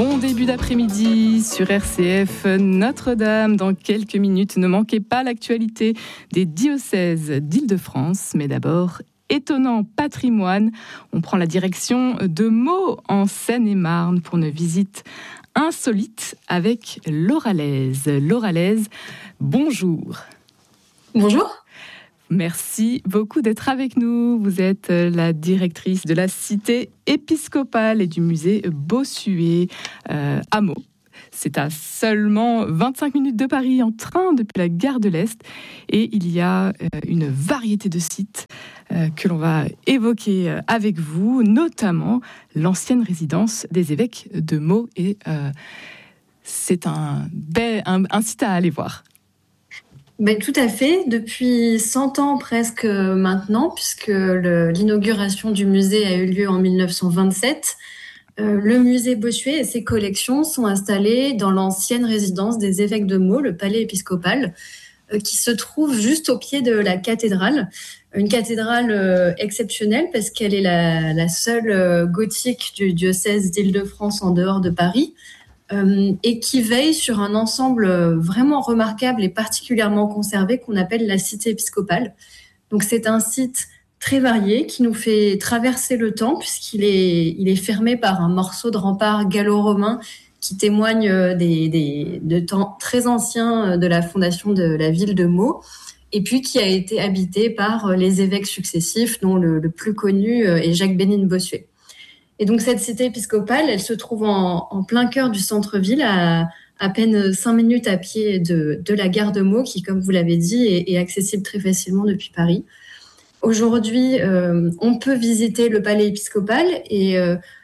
Bon début d'après-midi sur RCF Notre-Dame. Dans quelques minutes, ne manquez pas l'actualité des diocèses d'Île-de-France. Mais d'abord, étonnant patrimoine. On prend la direction de Meaux en Seine-et-Marne pour une visite insolite avec Laura Lèze. Laura Lèze, bonjour. Bonjour. Merci beaucoup d'être avec nous. Vous êtes la directrice de la cité épiscopale et du musée Bossuet à Meaux. C'est à seulement 25 minutes de Paris en train depuis la gare de l'Est. Et il y a une variété de sites que l'on va évoquer avec vous, notamment l'ancienne résidence des évêques de Meaux. Et c'est un site à aller voir. Ben, tout à fait, depuis 100 ans presque maintenant, puisque l'inauguration du musée a eu lieu en 1927. Le musée Bossuet et ses collections sont installés dans l'ancienne résidence des évêques de Meaux, le palais épiscopal, qui se trouve juste au pied de la cathédrale. Une cathédrale exceptionnelle parce qu'elle est la seule gothique du diocèse d'Île-de-France en dehors de Paris. Et qui veille sur un ensemble vraiment remarquable et particulièrement conservé qu'on appelle la cité épiscopale. Donc c'est un site très varié qui nous fait traverser le temps puisqu'il est fermé par un morceau de rempart gallo-romain qui témoigne de temps très anciens de la fondation de la ville de Meaux et puis qui a été habité par les évêques successifs dont le plus connu est Jacques Bénigne Bossuet. Et donc, cette cité épiscopale, elle se trouve en plein cœur du centre-ville, à peine 5 minutes à pied de la gare de Meaux, qui, comme vous l'avez dit, est accessible très facilement depuis Paris. Aujourd'hui, on peut visiter le palais épiscopal et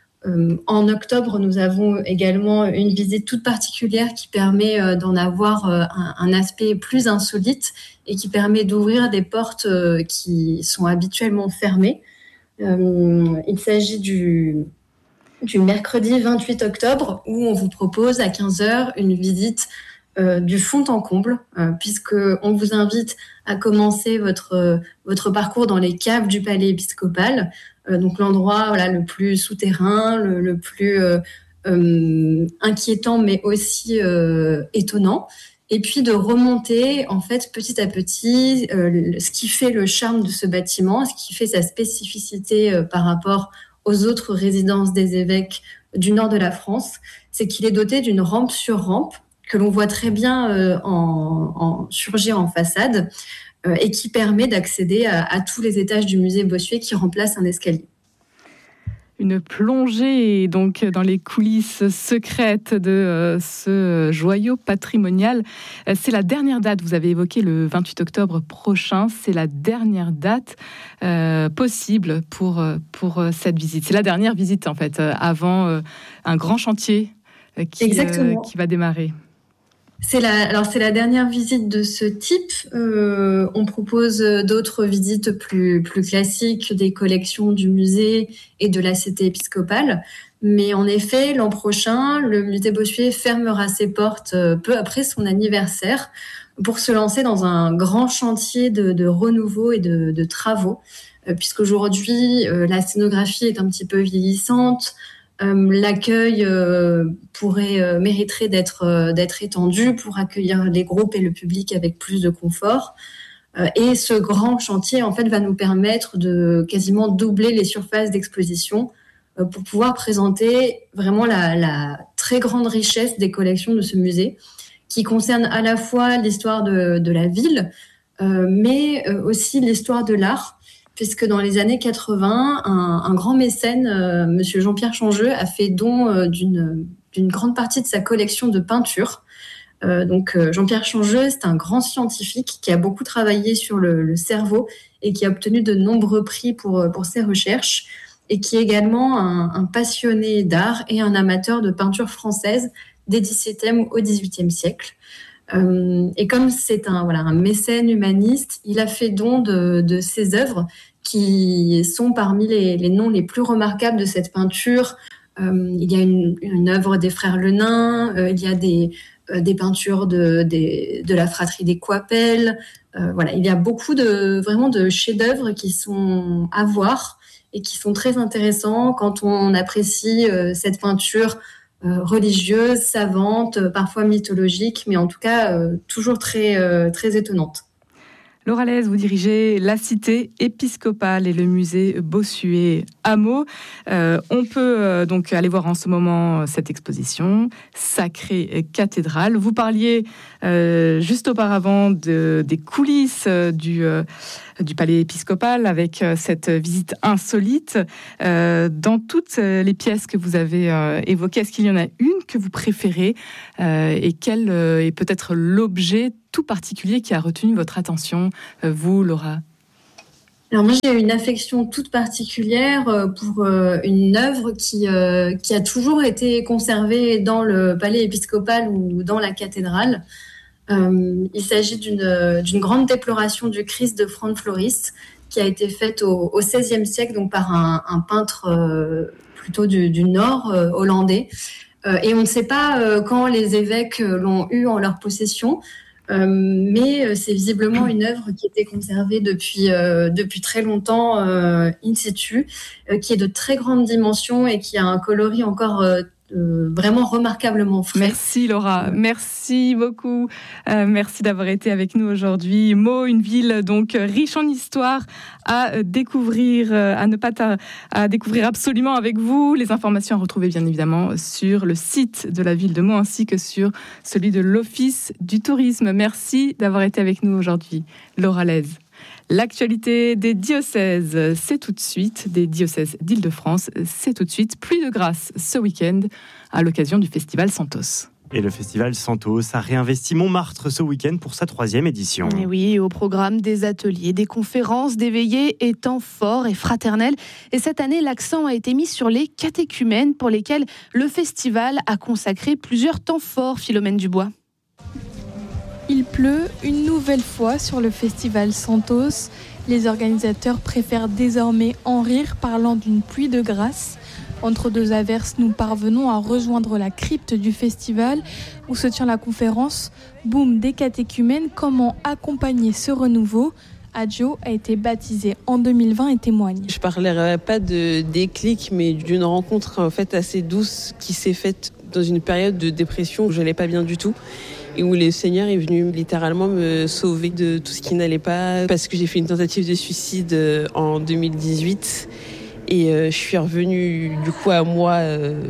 en octobre, nous avons également une visite toute particulière qui permet d'en avoir un aspect plus insolite et qui permet d'ouvrir des portes qui sont habituellement fermées. Il s'agit du mercredi 28 octobre où on vous propose à 15h une visite du fond en comble puisqu'on vous invite à commencer votre parcours dans les caves du palais épiscopal, donc l'endroit le plus souterrain, le plus inquiétant mais aussi étonnant. Et puis de remonter, en fait, petit à petit, ce qui fait le charme de ce bâtiment, ce qui fait sa spécificité par rapport aux autres résidences des évêques du nord de la France, c'est qu'il est doté d'une rampe sur rampe que l'on voit très bien surgir en façade et qui permet d'accéder à tous les étages du musée Bossuet qui remplace un escalier. Une plongée donc dans les coulisses secrètes de ce joyau patrimonial. C'est la dernière date, vous avez évoqué le 28 octobre prochain, c'est la dernière date possible pour cette visite. C'est la dernière visite en fait, avant un grand chantier qui va démarrer. C'est la dernière visite de ce type. On propose d'autres visites plus classiques des collections du musée et de la cité épiscopale. Mais en effet, l'an prochain, le musée Bossuet fermera ses portes peu après son anniversaire pour se lancer dans un grand chantier de renouveau et de travaux. Puisqu'aujourd'hui, la scénographie est un petit peu vieillissante. L'accueil mériterait d'être étendu pour accueillir les groupes et le public avec plus de confort. Et ce grand chantier, en fait, va nous permettre de quasiment doubler les surfaces d'exposition pour pouvoir présenter vraiment la très grande richesse des collections de ce musée, qui concerne à la fois l'histoire de la ville, mais aussi l'histoire de l'art. Puisque dans les années 80, un grand mécène, monsieur Jean-Pierre Changeux, a fait don d'une grande partie de sa collection de peintures. Jean-Pierre Changeux, c'est un grand scientifique qui a beaucoup travaillé sur le cerveau et qui a obtenu de nombreux prix pour ses recherches et qui est également un passionné d'art et un amateur de peinture française des XVIIe au XVIIIe siècle. Et comme c'est un mécène humaniste, il a fait don de ses œuvres qui sont parmi les noms les plus remarquables de cette peinture. Il y a une œuvre des frères Lenain, il y a des peintures de la fratrie des Coipel. Il y a beaucoup de chefs-d'œuvre qui sont à voir et qui sont très intéressants quand on apprécie cette peinture religieuses, savantes, parfois mythologiques, mais en tout cas toujours très, très étonnantes. Laura Lez, vous dirigez la cité épiscopale et le musée Bossuet à Meaux. On peut donc aller voir en ce moment cette exposition Sacrée cathédrale. Vous parliez juste auparavant des coulisses du palais épiscopal avec cette visite insolite. Dans toutes les pièces que vous avez évoquées, est-ce qu'il y en a une que vous préférez et quel est peut-être l'objet tout particulier qui a retenu votre attention, vous, Laura? Alors moi, j'ai une affection toute particulière pour une œuvre qui a toujours été conservée dans le palais épiscopal ou dans la cathédrale. Il s'agit d'une grande déploration du Christ de Franz Floris qui a été faite au XVIe siècle, donc par un peintre plutôt du nord hollandais. Et on ne sait pas quand les évêques l'ont eu en leur possession. Mais c'est visiblement une œuvre qui était conservée depuis très longtemps in situ, qui est de très grande dimension et qui a un coloris encore vraiment remarquablement frais. Merci Laura, merci beaucoup. Merci d'avoir été avec nous aujourd'hui. Meaux, une ville donc riche en histoire à découvrir, à découvrir absolument avec vous. Les informations à retrouver bien évidemment sur le site de la ville de Meaux ainsi que sur celui de l'Office du tourisme. Merci d'avoir été avec nous aujourd'hui, Laura Lez. L'actualité des diocèses, c'est tout de suite, des diocèses d'Île-de-France, c'est tout de suite. Pluie de grâce ce week-end à l'occasion du festival Santos. Et le festival Santos a réinvesti Montmartre ce week-end pour sa 3e édition. Et oui, au programme des ateliers, des conférences, des veillées et temps forts et fraternels. Et cette année, l'accent a été mis sur les catéchumènes pour lesquels le festival a consacré plusieurs temps forts, Philomène Dubois. Il pleut une nouvelle fois sur le festival Santos. Les organisateurs préfèrent désormais en rire, parlant d'une pluie de grâce. Entre deux averses, nous parvenons à rejoindre la crypte du festival où se tient la conférence Boom des catéchumènes, comment accompagner ce renouveau. Adjo a été baptisé en 2020 et témoigne. Je ne parlerai pas de déclic, mais d'une rencontre en fait assez douce qui s'est faite dans une période de dépression où je n'allais pas bien du tout. Et où le Seigneur est venu littéralement me sauver de tout ce qui n'allait pas, parce que j'ai fait une tentative de suicide en 2018 et je suis revenue du coup à moi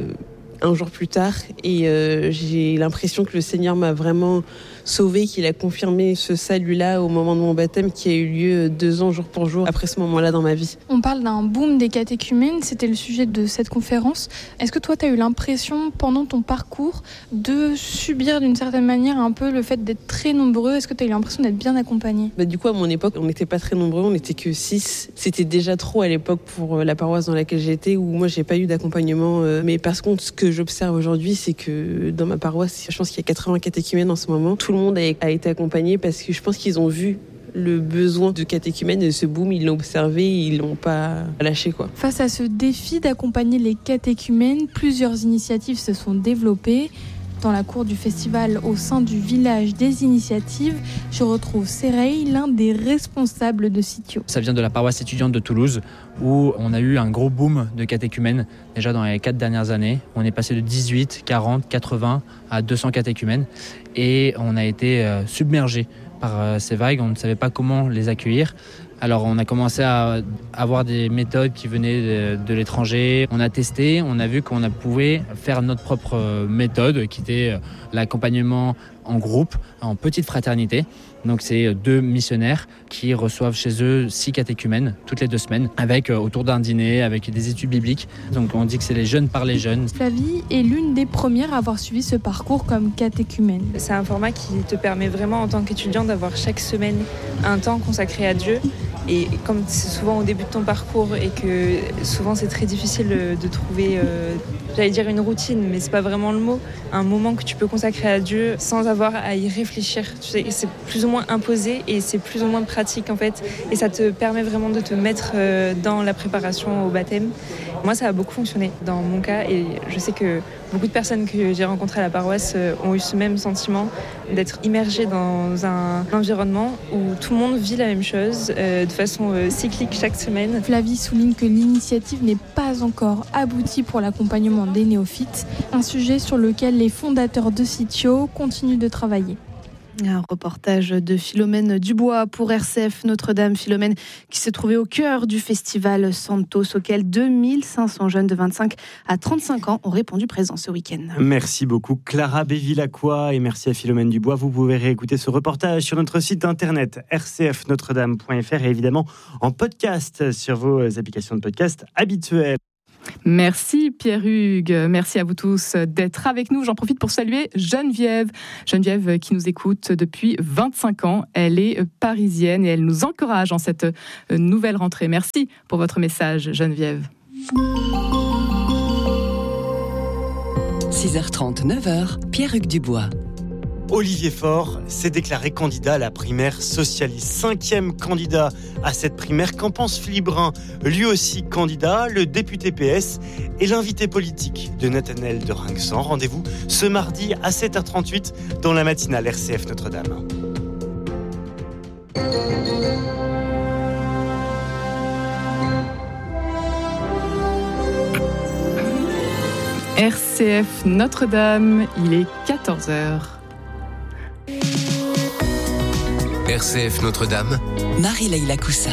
un jour plus tard et j'ai l'impression que le Seigneur m'a vraiment sauvée, qu'il a confirmé ce salut-là au moment de mon baptême qui a eu lieu 2 ans jour pour jour après ce moment-là dans ma vie. On parle d'un boom des catéchumènes, c'était le sujet de cette conférence. Est-ce que toi, tu as eu l'impression pendant ton parcours de subir d'une certaine manière un peu le fait d'être très nombreux? Est-ce que tu as eu l'impression d'être bien accompagné? Du coup, à mon époque, on n'était pas très nombreux, on n'était que 6. C'était déjà trop à l'époque pour la paroisse dans laquelle j'étais, où moi, j'ai pas eu d'accompagnement. Mais par contre, ce que j'observe aujourd'hui, c'est que dans ma paroisse, je pense qu'il y a 80 catéchumènes en ce moment. Tout le monde a été accompagné parce que je pense qu'ils ont vu le besoin de catéchumènes et ce boom, ils l'ont observé, ils l'ont pas lâché quoi. Face à ce défi d'accompagner les catéchumènes, plusieurs initiatives se sont développées. Dans la cour du festival, au sein du village des initiatives, je retrouve Sereil, l'un des responsables de Sitio. Ça vient de la paroisse étudiante de Toulouse, où on a eu un gros boom de catéchumènes, déjà dans les 4 dernières années. On est passé de 18, 40, 80 à 200 catéchumènes, et on a été submergé par ces vagues, on ne savait pas comment les accueillir. Alors on a commencé à avoir des méthodes qui venaient de l'étranger. On a testé, on a vu qu'on pouvait faire notre propre méthode qui était l'accompagnement en groupe, en petite fraternité. Donc c'est 2 missionnaires qui reçoivent chez eux 6 catéchumènes toutes les 2 semaines, avec autour d'un dîner, avec des études bibliques. Donc on dit que c'est les jeunes par les jeunes. Flavie est l'une des premières à avoir suivi ce parcours comme catéchumène. C'est un format qui te permet vraiment en tant qu'étudiant d'avoir chaque semaine un temps consacré à Dieu. Et comme c'est souvent au début de ton parcours et que souvent c'est très difficile de trouver, j'allais dire une routine, mais c'est pas vraiment le mot, un moment que tu peux consacrer à Dieu sans avoir à y réfléchir. Tu sais, c'est plus ou moins imposé et c'est plus ou moins pratique en fait. Et ça te permet vraiment de te mettre dans la préparation au baptême. Moi, ça a beaucoup fonctionné dans mon cas et je sais que beaucoup de personnes que j'ai rencontrées à la paroisse ont eu ce même sentiment d'être immergées dans un environnement où tout le monde vit la même chose de façon cyclique chaque semaine. Flavie souligne que l'initiative n'est pas encore aboutie pour l'accompagnement des néophytes, un sujet sur lequel les fondateurs de Sitio continuent de travailler. Un reportage de Philomène Dubois pour RCF Notre-Dame. Philomène qui s'est trouvée au cœur du festival Santos auquel 2500 jeunes de 25 à 35 ans ont répondu présents ce week-end. Merci beaucoup Clara Bévilacqua et merci à Philomène Dubois. Vous pouvez réécouter ce reportage sur notre site internet rcfnotredame.fr et évidemment en podcast sur vos applications de podcast habituelles. Merci Pierre-Hugues, merci à vous tous d'être avec nous. J'en profite pour saluer Geneviève qui nous écoute depuis 25 ans. Elle est parisienne et elle nous encourage en cette nouvelle rentrée. Merci pour votre message Geneviève. 6h30, 9h, Pierre-Hugues Dubois. Olivier Faure s'est déclaré candidat à la primaire socialiste. 5e candidat à cette primaire. Qu'en pense Philippe Brun, lui aussi candidat, le député PS et l'invité politique de Nathanaël de Rinxan. Rendez-vous ce mardi à 7h38 dans la matinale RCF Notre-Dame. RCF Notre-Dame, il est 14h. RCF Notre-Dame, Marie-Leïla Coussa.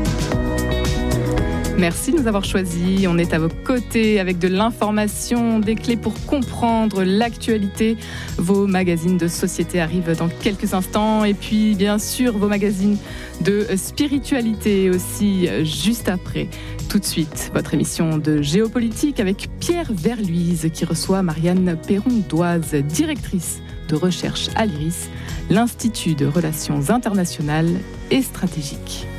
Merci de nous avoir choisis. On est à vos côtés avec de l'information, des clés pour comprendre l'actualité. Vos magazines de société arrivent dans quelques instants. Et puis, bien sûr, vos magazines de spiritualité aussi, juste après. Tout de suite, votre émission de géopolitique avec Pierre Verluise qui reçoit Marianne Perron-Doise, directrice de recherche à l'IRIS, l'Institut de Relations Internationales et Stratégiques.